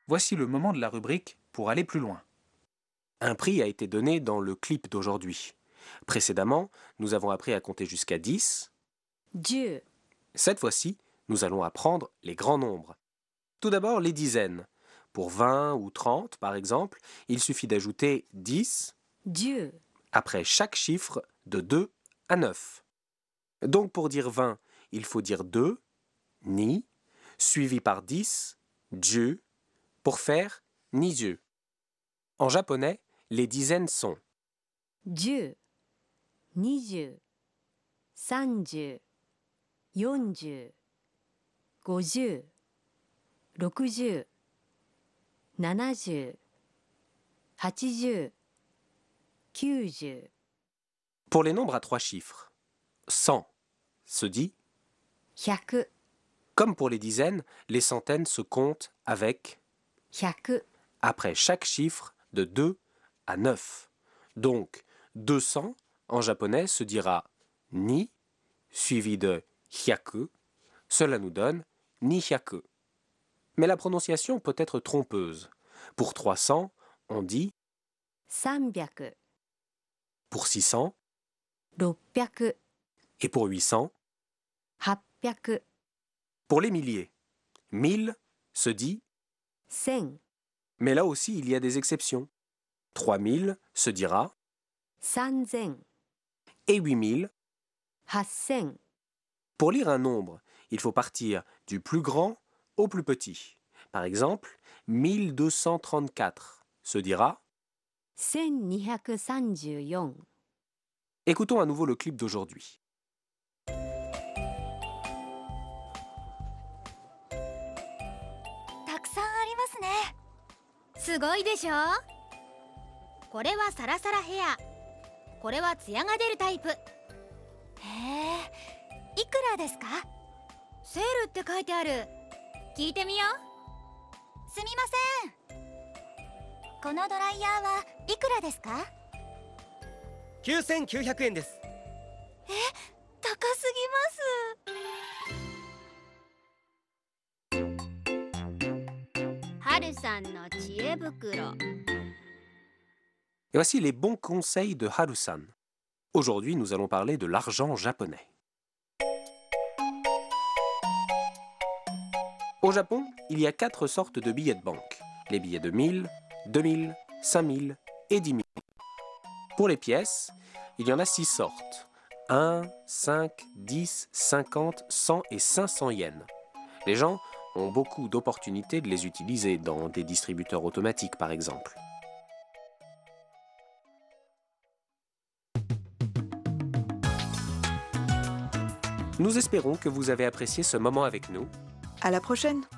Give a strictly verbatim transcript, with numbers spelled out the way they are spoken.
Voici le moment de la rubrique pour aller plus loin. Un prix a été donné dans le clip d'aujourd'hui. Précédemment, nous avons appris à compter jusqu'à dix. じゅう Cette fois-ci, nous allons apprendre les grands nombres. Tout d'abord, les dizaines. Pour vingt ou trente, par exemple, il suffit d'ajouter dix じゅう après chaque chiffre de deux à neuf. Donc pour dire vingt, il faut dire deux, ni, suivi par dix, ju, pour faire ni-ju. En japonais, les dizaines sont じゅう、にじゅう、さんじゅう、よんじゅう、ごじゅう、ろくじゅう、ななじゅう、はちじゅう、きゅうじゅう、 Pour les nombres à trois chiffres. cent se dit, ひゃく、 comme pour les dizaines, les centaines se comptent avec, ひゃく、 après chaque chiffre de deux à neuf. Donc, deux cents en japonais se dira ni, suivi de hyaku. Cela nous donne ni hyaku. Mais la prononciation peut être trompeuse. Pour trois cents, on dit さんびゃく、 pour six cents ろっぴゃく、 et pour huit cents. はっぴゃく、 Pour les milliers, mille se dit, せん、 mais là aussi il y a des exceptions. trois mille se dira さんぜん、 et huit mille. はっせん、 Pour lire un nombre, il faut partir du plus grand au plus petit. Par exemple, mille deux cent trente-quatre se dira. せんにひゃくさんじゅうよん。 Écoutons à nouveau le clip d'aujourd'hui. たくさんありますね。すごいでしょ。これはサラサラヘア、これはツヤが出るタイプ。へえ、いくらですか？セールって書いてある。聞いてみよう。すみません。このドライヤーはいくらですか？ きゅうせんきゅうひゃくえんです。 え、高すぎます。はるさんの知恵袋。 Et voici les bons conseils de Haru-san. Aujourd'hui, nous allons parler de l'argent japonais. Au Japon, il y a quatre sortes de billets de banque. Les billets de mille, deux mille, cinq mille et dix mille. Pour les pièces, il y en a six sortes. un, cinq, dix, cinquante, cent et cinq cents yens. Les gens ont beaucoup d'opportunités de les utiliser dans des distributeurs automatiques par exemple. Nous espérons que vous avez apprécié ce moment avec nous. À la prochaine!